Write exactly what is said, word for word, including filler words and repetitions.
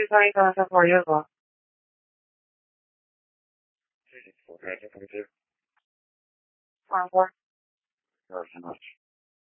you trying to answer for you, ba? Okay, thank you. One, four. Thank you very much.